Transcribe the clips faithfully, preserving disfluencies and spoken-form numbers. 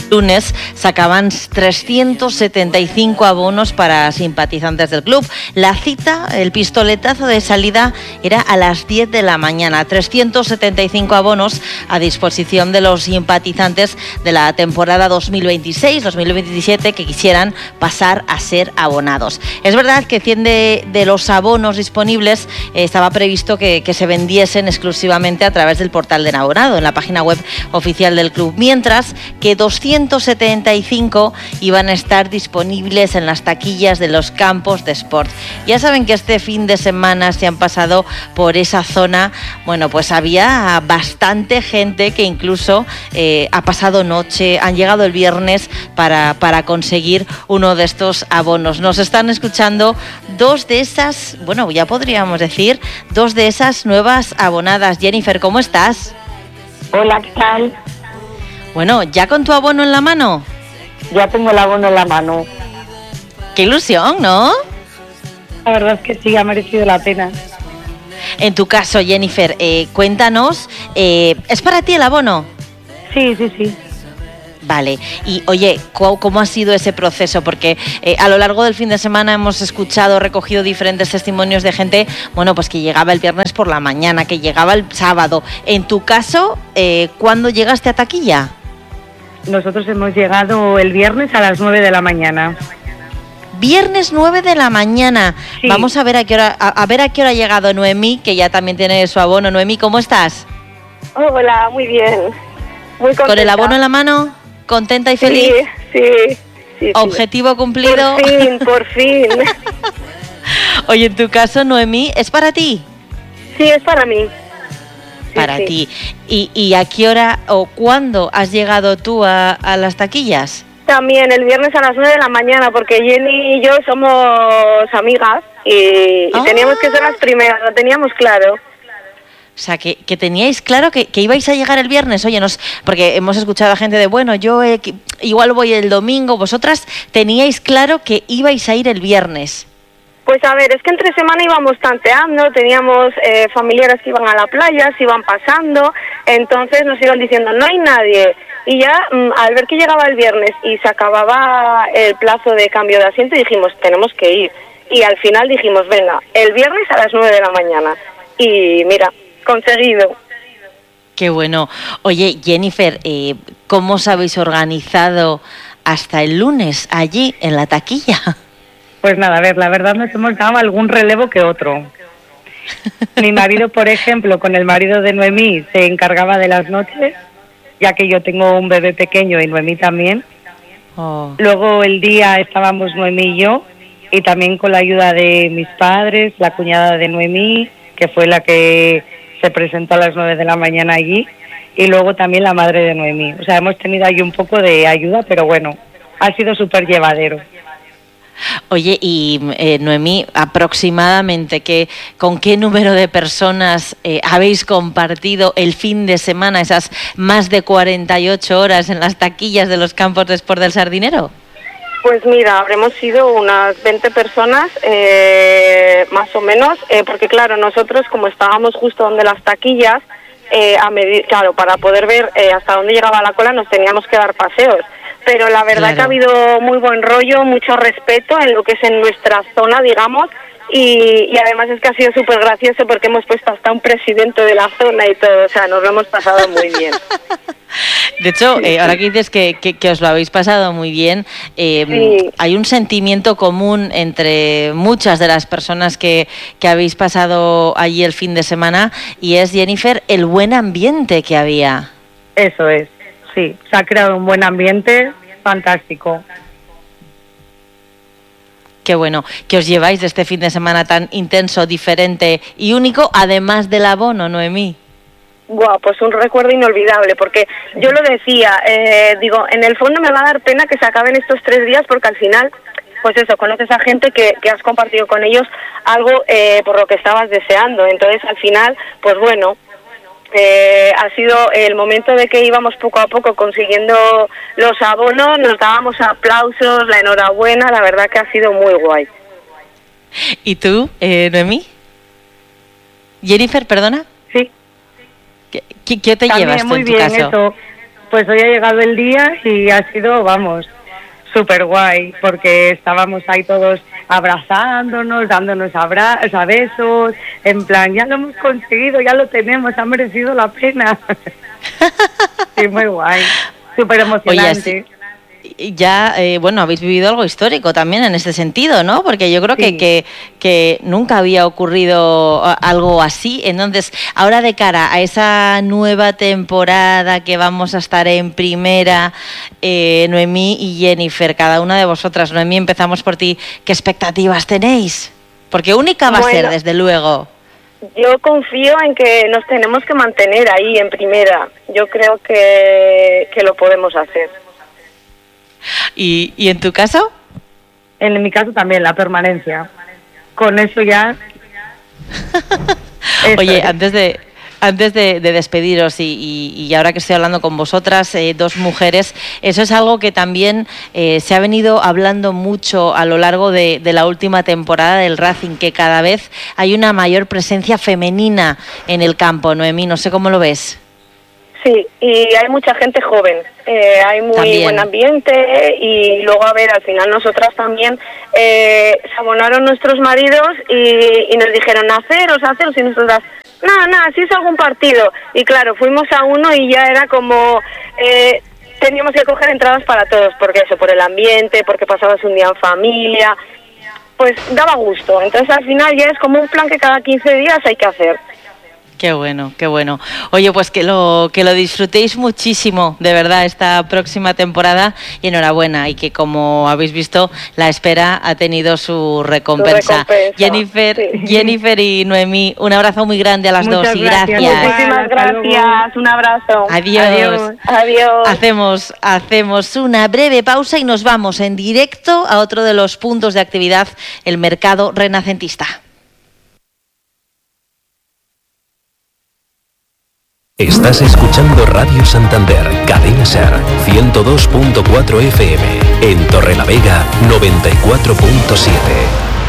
lunes sacaban trescientos setenta y cinco abonos para simpatizantes del club. La cita, el pistoletazo de salida era a las diez de la mañana. trescientos setenta y cinco abonos a disposición de los simpatizantes de la temporada dos mil veintiséis dos mil veintisiete que quisieran pasar a ser abonados. Es verdad que cien de, de los abonos disponibles eh, estaba previsto que, que se vendiesen exclusivamente a través del portal de abonado, en la página web oficial del club, mientras que doscientos setenta y cinco iban a estar disponibles en las taquillas de los campos de sport. Ya saben que este fin de semana se han pasado por esa zona, bueno, pues había bastante gente que incluso eh, ha pasado noche, han llegado el viernes para, para conseguir uno de estos abonos. Nos están escuchando dos de esas, bueno, ya podríamos decir, dos de esas nuevas abonadas. Jennifer, ¿cómo estás? Hola, ¿qué tal? Bueno, ¿ya con tu abono en la mano? Ya tengo el abono en la mano. ¡Qué ilusión!, ¿no? La verdad es que sí, ha merecido la pena. En tu caso, Jennifer, eh, cuéntanos, eh, ¿es para ti el abono? Sí, sí, sí. Vale, y oye, ¿cómo ha sido ese proceso? Porque eh, a lo largo del fin de semana hemos escuchado, recogido diferentes testimonios de gente, bueno, pues que llegaba el viernes por la mañana, que llegaba el sábado. En tu caso, eh, ¿cuándo llegaste a taquilla? Nosotros hemos llegado el viernes a las nueve de la mañana. Viernes nueve de la mañana. Sí. Vamos a ver a qué hora, a, a ver a qué hora ha llegado Noemí, que ya también tiene su abono. Noemí, ¿cómo estás? Hola, muy bien. Muy contenta. ¿Con el abono en la mano? ¿Contenta y feliz? Sí, sí. sí ¿Objetivo sí. cumplido? Por fin, por fin. Oye, en tu caso, Noemí, ¿es para ti? Sí, es para mí. Sí, para sí. ti. ¿Y, ¿Y a qué hora o cuándo has llegado tú a, a las taquillas? También el viernes a las nueve de la mañana, porque Jenny y yo somos amigas y, ah. y teníamos que ser las primeras, lo teníamos claro. O sea, que, que teníais claro que, que ibais a llegar el viernes. Oye, nos, porque hemos escuchado a gente de, bueno, yo eh, igual voy el domingo. Vosotras teníais claro que ibais a ir el viernes. Pues a ver, es que entre semana íbamos tanteando, teníamos eh, familiares que iban a la playa, se iban pasando, entonces nos iban diciendo, no hay nadie. Y ya, mmm, al ver que llegaba el viernes y se acababa el plazo de cambio de asiento, dijimos, tenemos que ir. Y al final dijimos, venga, el viernes a las nueve de la mañana. Y mira, conseguido. Qué bueno. Oye, Jennifer, eh, ¿cómo os habéis organizado hasta el lunes allí en la taquilla? Pues nada, a ver, la verdad nos hemos dado algún relevo que otro. Mi marido, por ejemplo, con el marido de Noemí, se encargaba de las noches, ya que yo tengo un bebé pequeño y Noemí también. Oh. Luego el día estábamos Noemí y yo, y también con la ayuda de mis padres, la cuñada de Noemí, que fue la que se presentó a las nueve de la mañana allí, y luego también la madre de Noemí. O sea, hemos tenido ahí un poco de ayuda, pero bueno, ha sido súper llevadero. Oye, y eh, Noemí, aproximadamente, ¿qué, ¿con qué número de personas eh, habéis compartido el fin de semana, esas más de cuarenta y ocho horas en las taquillas de los campos de sport del Sardinero? Pues mira, habremos sido unas veinte personas, eh, más o menos, eh, porque claro, nosotros como estábamos justo donde las taquillas, eh, a medir, claro, para poder ver eh, hasta dónde llegaba la cola nos teníamos que dar paseos. Pero la verdad claro. que ha habido muy buen rollo, mucho respeto en lo que es en nuestra zona, digamos, y, y además es que ha sido súper gracioso porque hemos puesto hasta un presidente de la zona y todo, o sea, nos lo hemos pasado muy bien. De hecho, eh, ahora que dices que, que, que os lo habéis pasado muy bien, eh, sí. hay un sentimiento común entre muchas de las personas que, que habéis pasado allí el fin de semana y es, Jennifer, el buen ambiente que había. Eso es. Sí, se ha creado un buen ambiente fantástico. Qué bueno, que os lleváis de este fin de semana tan intenso, diferente y único, además del abono, Noemí. Buah, pues un recuerdo inolvidable, porque yo lo decía, eh, digo, en el fondo me va a dar pena que se acaben estos tres días, porque al final, pues eso, conoces a gente que, que has compartido con ellos algo eh, por lo que estabas deseando, entonces al final, pues bueno... Eh, ha sido el momento de que íbamos poco a poco consiguiendo los abonos, nos dábamos aplausos, la enhorabuena, la verdad que ha sido muy guay. ¿Y tú, eh, Noemí? Jennifer, perdona. Sí. ¿Qué, qué te También, llevas tú muy en tu bien, caso? Eso. pues hoy ha llegado el día y ha sido, vamos, súper guay, porque estábamos ahí todos abrazándonos, dándonos abrazos, a besos, en plan, ya lo hemos conseguido, ya lo tenemos, ha merecido la pena. Sí, muy guay, súper emocionante. Oye, ya, eh, bueno, habéis vivido algo histórico también en este sentido, ¿no? Porque yo creo sí. que, que, que nunca había ocurrido algo así. Entonces, ahora de cara a esa nueva temporada que vamos a estar en primera, eh, Noemí y Jennifer, cada una de vosotras, Noemí, empezamos por ti, ¿qué expectativas tenéis? Porque única va bueno, a ser, desde luego. Yo confío en que nos tenemos que mantener ahí en primera. Yo creo que, que lo podemos hacer. ¿Y, ¿Y en tu caso? En mi caso también, la permanencia. Con eso ya... Oye, antes de... Antes de, de despediros y, y, y ahora que estoy hablando con vosotras, eh, dos mujeres, eso es algo que también eh, se ha venido hablando mucho a lo largo de, de la última temporada del Racing, que cada vez hay una mayor presencia femenina en el campo. Noemí, no sé cómo lo ves. Sí, y hay mucha gente joven, eh, hay muy también. buen ambiente y luego, a ver, al final nosotras también eh, se abonaron nuestros maridos y, y nos dijeron haceros, haceros y nosotras, nada, nada, si es algún partido. Y claro, fuimos a uno y ya era como, eh, teníamos que coger entradas para todos, porque eso, por el ambiente, porque pasabas un día en familia, pues daba gusto. Entonces al final ya es como un plan que cada quince días hay que hacer. Qué bueno, qué bueno. Oye, pues que lo que lo disfrutéis muchísimo, de verdad, esta próxima temporada y enhorabuena. Y que, como habéis visto, la espera ha tenido su recompensa. Su recompensa Jennifer, sí. Jennifer y Noemí, un abrazo muy grande a las Muchas dos y gracias. gracias. Muchísimas gracias, un abrazo. Adiós. Adiós. Adiós. Hacemos, hacemos una breve pausa y nos vamos en directo a otro de los puntos de actividad, el mercado renacentista. Estás escuchando Radio Santander, Cadena Ser, ciento dos punto cuatro F M, en Torrelavega, noventa y cuatro punto siete.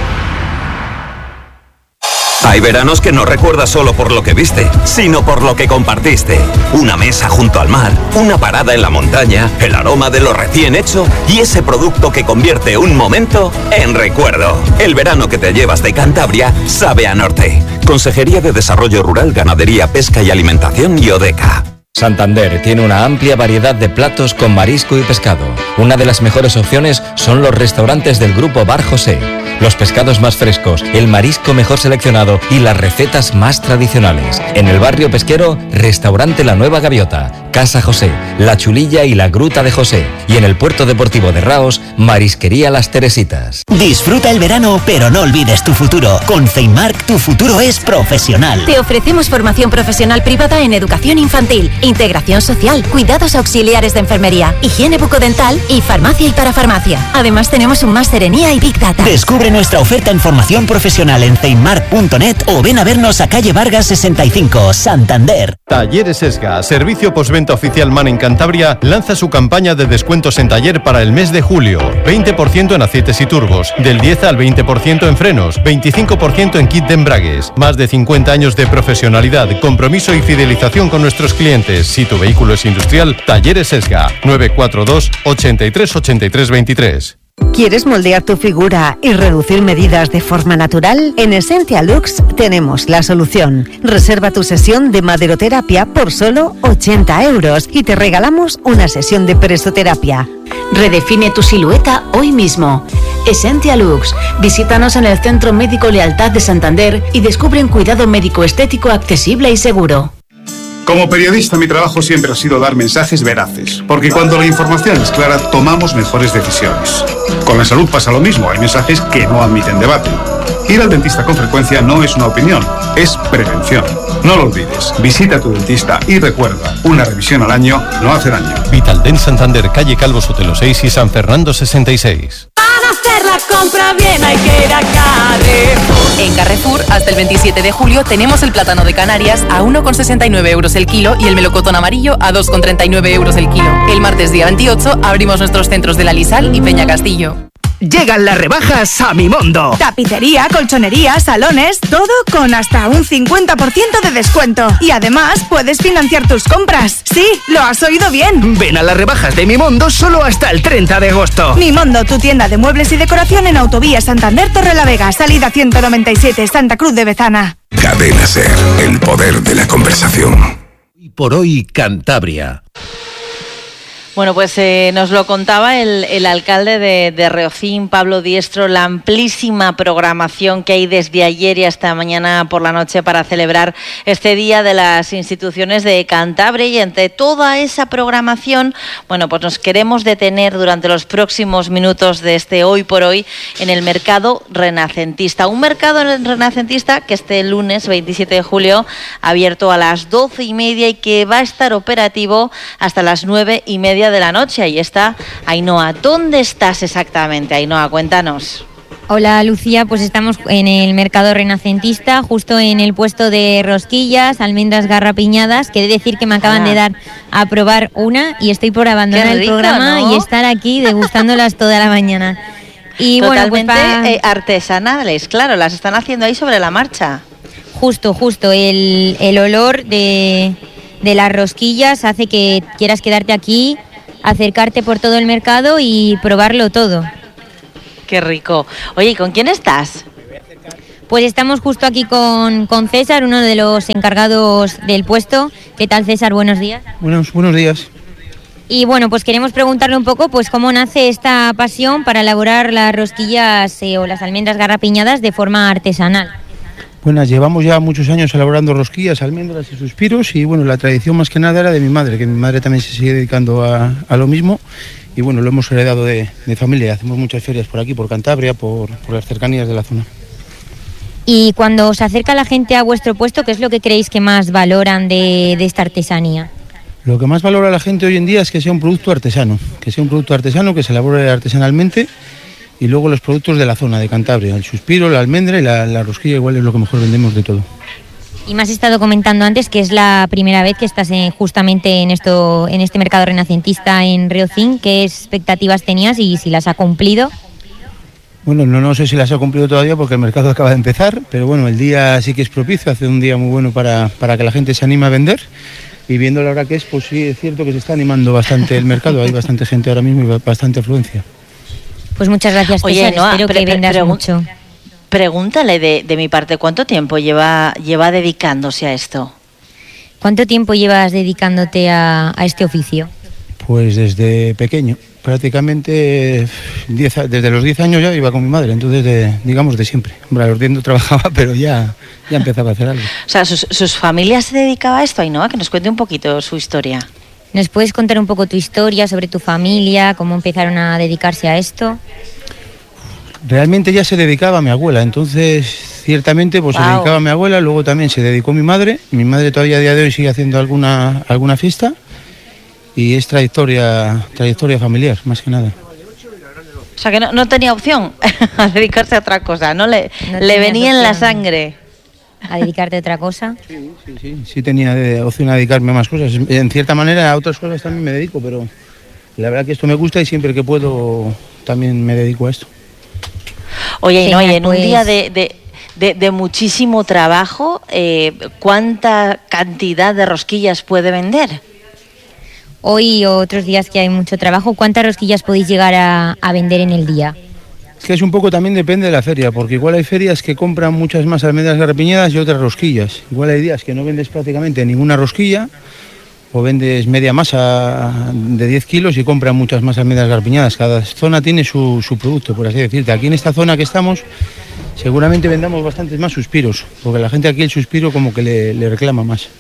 Hay veranos que no recuerdas solo por lo que viste, sino por lo que compartiste. Una mesa junto al mar, una parada en la montaña, el aroma de lo recién hecho y ese producto que convierte un momento en recuerdo. El verano que te llevas de Cantabria sabe a norte. Consejería de Desarrollo Rural, Ganadería, Pesca y Alimentación y Odeca. Santander tiene una amplia variedad de platos con marisco y pescado. Una de las mejores opciones son los restaurantes del Grupo Bar José. Los pescados más frescos, el marisco mejor seleccionado y las recetas más tradicionales. En el barrio pesquero, Restaurante La Nueva Gaviota, Casa José, La Chulilla y La Gruta de José. Y en el puerto deportivo de Raos, Marisquería Las Teresitas. Disfruta el verano, pero no olvides tu futuro. Con Feinmark, tu futuro es profesional. Te ofrecemos formación profesional privada en educación infantil, integración social, cuidados auxiliares de enfermería, higiene bucodental y farmacia y parafarmacia. Además tenemos un máster en I A y Big Data. Descubre nuestra oferta en formación profesional en feinmark punto net o ven a vernos a calle Vargas sesenta y cinco, Santander. Talleres Esga, servicio postventa oficial MAN en Cantabria, lanza su campaña de descuentos en taller para el mes de julio. veinte por ciento en aceites y turbos, del diez al veinte por ciento en frenos, veinticinco por ciento en kit de embragues. Más de cincuenta años de profesionalidad, compromiso y fidelización con nuestros clientes. Si tu vehículo es industrial, Talleres Esga, nueve cuatro dos, ochenta y tres, ochenta y tres, veintitrés. ¿Quieres moldear tu figura y reducir medidas de forma natural? En Essentia Lux tenemos la solución. Reserva tu sesión de maderoterapia por solo ochenta euros y te regalamos una sesión de presoterapia. Redefine tu silueta hoy mismo. Essentia Lux. Visítanos en el Centro Médico Lealtad de Santander y descubre un cuidado médico estético accesible y seguro. Como periodista, mi trabajo siempre ha sido dar mensajes veraces, porque cuando la información es clara, tomamos mejores decisiones. Con la salud pasa lo mismo, hay mensajes que no admiten debate. Ir al dentista con frecuencia no es una opinión, es prevención. No lo olvides, visita a tu dentista y recuerda, una revisión al año no hace daño. Vitaldent Santander, calle Calvo Sotelo seis y San Fernando sesenta y seis. Para hacer la compra bien hay que ir a Carrefour. En Carrefour, hasta el veintisiete de julio, tenemos el plátano de Canarias a uno con sesenta y nueve euros el kilo y el melocotón amarillo a dos con treinta y nueve euros el kilo. El martes día veintiocho abrimos nuestros centros de La Lisal y Peña Castillo. Llegan las rebajas a Mimondo. Tapicería, colchonería, salones, todo con hasta un cincuenta por ciento de descuento. Y además puedes financiar tus compras. Sí, lo has oído bien. Ven a las rebajas de Mimondo solo hasta el treinta de agosto. Mimondo, tu tienda de muebles y decoración en Autovía Santander Torrelavega, salida ciento noventa y siete, Santa Cruz de Bezana. Cadena SER, el poder de la conversación. Y por hoy, Cantabria. Bueno, pues eh, nos lo contaba el, el alcalde de, de Reocín, Pablo Diestro, la amplísima programación que hay desde ayer y hasta mañana por la noche para celebrar este Día de las Instituciones de Cantabria. Y entre toda esa programación, bueno, pues nos queremos detener durante los próximos minutos de este Hoy por Hoy en el mercado renacentista. Un mercado renacentista que este lunes veintisiete de julio ha abierto a las doce y media y que va a estar operativo hasta las nueve y media de la noche. Ahí está Ainhoa. ¿Dónde estás exactamente, Ainhoa? Cuéntanos. Hola, Lucía, pues estamos en el mercado renacentista, justo en el puesto de rosquillas, almendras garrapiñadas, que he de decir que me acaban ah. de dar a probar una y estoy por abandonar Qué rico, el programa, ¿no? Y estar aquí degustándolas toda la mañana. Y totalmente, bueno, pues para... eh, artesanales, claro, las están haciendo ahí sobre la marcha. Justo, justo, el, el olor de, de las rosquillas hace que quieras quedarte aquí, acercarte por todo el mercado y probarlo todo. Qué rico. Oye, ¿y con quién estás? Pues estamos justo aquí con, con César, uno de los encargados del puesto. ¿Qué tal, César? Buenos días. Buenos, buenos días. Y bueno, pues queremos preguntarle un poco pues cómo nace esta pasión para elaborar las rosquillas eh, o las almendras garrapiñadas de forma artesanal. Bueno, llevamos ya muchos años elaborando rosquillas, almendras y suspiros y bueno, la tradición más que nada era de mi madre, que mi madre también se sigue dedicando a, a lo mismo y bueno, lo hemos heredado de, de familia. Hacemos muchas ferias por aquí, por Cantabria, por, por las cercanías de la zona. Y cuando se acerca la gente a vuestro puesto, ¿qué es lo que creéis que más valoran de, de esta artesanía? Lo que más valora la gente hoy en día es que sea un producto artesano, que sea un producto artesano, que se elabore artesanalmente. Y luego los productos de la zona de Cantabria, el suspiro, la almendra y la, la rosquilla igual es lo que mejor vendemos de todo. Y me has estado comentando antes que es la primera vez que estás en, justamente en esto, en este mercado renacentista en Reocín. ¿Qué expectativas tenías y si las ha cumplido? Bueno, no, no sé si las ha cumplido todavía porque el mercado acaba de empezar, pero bueno, el día sí que es propicio, hace un día muy bueno para, para que la gente se anime a vender. Y viendo la hora que es, pues sí es cierto que se está animando bastante el mercado, hay bastante gente ahora mismo y bastante afluencia. Pues muchas gracias, César. Oye, no, espero pre- que vendas pre- mucho. Pregúntale de, de mi parte, ¿cuánto tiempo lleva, lleva dedicándose a esto? ¿Cuánto tiempo llevas dedicándote a, a este oficio? Pues desde pequeño, prácticamente diez, desde los diez años ya iba con mi madre, entonces de, digamos de siempre. Hombre, a los diez no trabajaba, pero ya, ya empezaba a hacer algo. O sea, ¿sus, sus familias se dedicaban a esto, Ainhoa? Que nos cuente un poquito su historia. ¿Nos puedes contar un poco tu historia sobre tu familia, cómo empezaron a dedicarse a esto? Realmente ya se dedicaba a mi abuela, entonces ciertamente pues wow. se dedicaba a mi abuela, luego también se dedicó mi madre. Mi madre todavía a día de hoy sigue haciendo alguna, alguna fiesta y es trayectoria, trayectoria familiar, más que nada. O sea que no, no tenía opción a dedicarse a otra cosa, ¿no? Le, no le venía en la sangre. ¿A dedicarte a otra cosa? Sí, sí, sí, sí tenía opción a dedicarme a más cosas. En cierta manera a otras cosas también me dedico, pero la verdad que esto me gusta y siempre que puedo también me dedico a esto. Oye, sí, no, oye, en pues... un día de, de, de, de muchísimo trabajo, eh, ¿cuánta cantidad de rosquillas puede vender? Hoy o otros días que hay mucho trabajo, ¿cuántas rosquillas podéis llegar a, a vender en el día? Es que es un poco también depende de la feria, porque igual hay ferias que compran muchas más almendras garrapiñadas y otras rosquillas. Igual hay días que no vendes prácticamente ninguna rosquilla o vendes media masa de diez kilos y compran muchas más almendras garrapiñadas. Cada zona tiene su, su producto, por así decirte. Aquí en esta zona que estamos seguramente vendamos bastantes más suspiros, porque la gente aquí el suspiro como que le, le reclama más.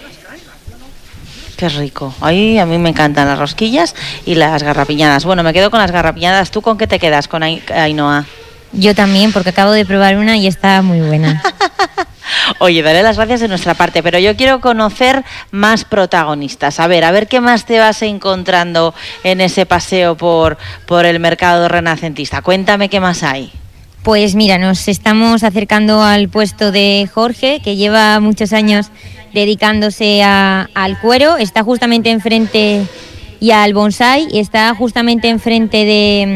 Qué rico. Ay, a mí me encantan las rosquillas y las garrapiñadas. Bueno, me quedo con las garrapiñadas. ¿Tú con qué te quedas, con Ainhoa? Yo también, porque acabo de probar una y está muy buena. Oye, daré las gracias de nuestra parte, pero yo quiero conocer más protagonistas. A ver, a ver qué más te vas encontrando en ese paseo por, por el mercado renacentista. Cuéntame qué más hay. Pues mira, nos estamos acercando al puesto de Jorge, que lleva muchos años dedicándose a, al cuero. Está justamente enfrente, y al bonsai, y está justamente enfrente de,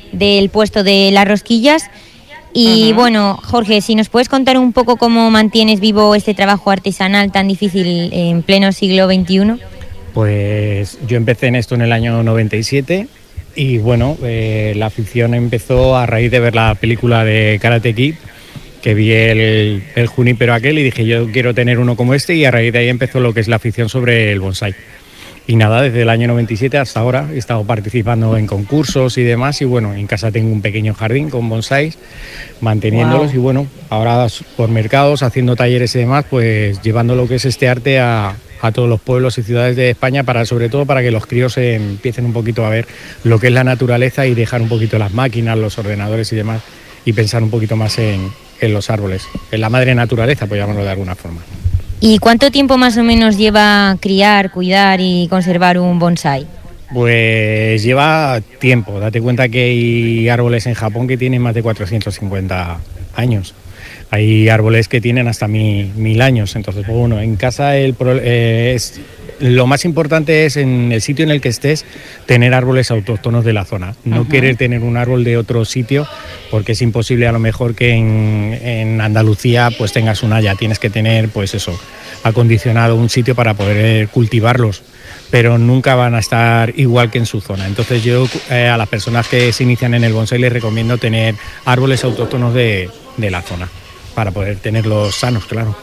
del puesto de las rosquillas. Y uh-huh. bueno, Jorge, si nos puedes contar un poco cómo mantienes vivo este trabajo artesanal tan difícil en pleno siglo veintiuno. Pues yo empecé en esto en el año noventa y siete y bueno, eh, la afición empezó a raíz de ver la película de Karate Kid, que vi el, el junípero aquel y dije yo quiero tener uno como este, y a raíz de ahí empezó lo que es la afición sobre el bonsái. Y nada, desde el año noventa y siete hasta ahora he estado participando en concursos y demás, y bueno, en casa tengo un pequeño jardín con bonsáis, manteniéndolos. Wow. Y bueno, ahora por mercados, haciendo talleres y demás, pues llevando lo que es este arte a, a todos los pueblos y ciudades de España, para sobre todo para que los críos empiecen un poquito a ver lo que es la naturaleza y dejar un poquito las máquinas, los ordenadores y demás, y pensar un poquito más en, en los árboles, en la madre naturaleza, pues llamarlo de alguna forma. ¿Y cuánto tiempo más o menos lleva criar, cuidar y conservar un bonsái? Pues lleva tiempo. Date cuenta que hay árboles en Japón que tienen más de cuatrocientos cincuenta años. Hay árboles que tienen hasta mil, mil años. Entonces, pues bueno, en casa el pro, eh, es, lo más importante es en el sitio en el que estés tener árboles autóctonos de la zona. No uh-huh. querer tener un árbol de otro sitio, porque es imposible a lo mejor que en, en Andalucía pues tengas un haya. Tienes que tener pues eso, acondicionado un sitio para poder cultivarlos, pero nunca van a estar igual que en su zona. Entonces yo eh, a las personas que se inician en el bonsái les recomiendo tener árboles autóctonos de, de la zona, para poder tenerlos sanos, claro.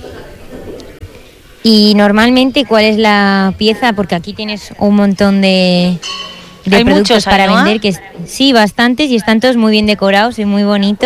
Y normalmente, ¿cuál es la pieza? Porque aquí tienes un montón de, de productos para vender, que sí, bastantes, y están todos muy bien decorados y muy bonitos.